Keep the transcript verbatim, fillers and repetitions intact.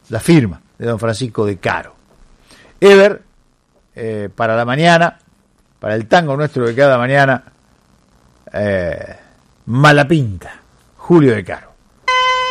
la firma de don Francisco de Caro. Ever, eh, para la mañana, para el tango nuestro de cada mañana, eh, Malapinta, Julio de Caro.